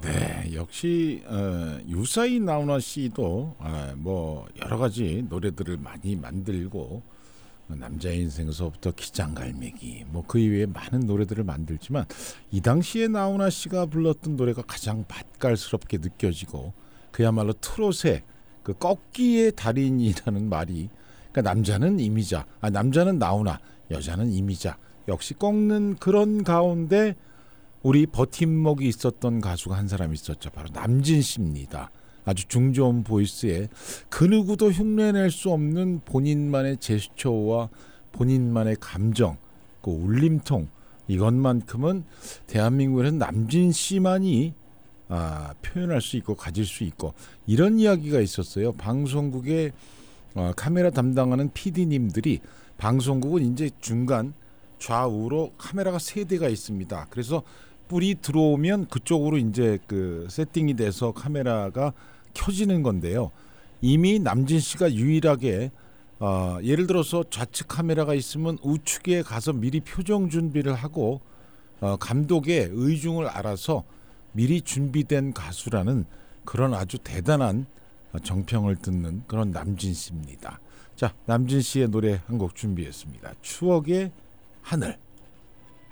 네, 역시 유사이 나오나 씨도 뭐 여러 가지 노래들을 많이 만들고 남자의 인생에서부터 기장갈매기 뭐 그 이외에 많은 노래들을 만들지만 이 당시에 나오나 씨가 불렀던 노래가 가장 맛깔스럽게 느껴지고 그야말로 트롯의 그 꺾기의 달인이라는 말이 그러니까 남자는 이미자, 남자는 나오나 여자는 이미자 역시 꺾는 그런 가운데 우리 버팀목이 있었던 가수가 한 사람 있었죠. 바로 남진 씨입니다. 아주 중저음 보이스에 그 누구도 흉내낼 수 없는 본인만의 제스처와 본인만의 감정, 그 울림통 이것만큼은 대한민국에는 남진 씨만이 표현할 수 있고 가질 수 있고 이런 이야기가 있었어요. 방송국의 카메라 담당하는 PD님들이 방송국은 이제 중간 좌우로 카메라가 3대가 있습니다. 그래서 뿔이 들어오면 그쪽으로 이제 그 세팅이 돼서 카메라가 켜지는 건데요. 이미 남진 씨가 유일하게 예를 들어서 좌측 카메라가 있으면 우측에 가서 미리 표정 준비를 하고 감독의 의중을 알아서 미리 준비된 가수라는 그런 아주 대단한 정평을 듣는 그런 남진 씨입니다. 자, 남진 씨의 노래 한 곡 준비했습니다. 추억의 하늘.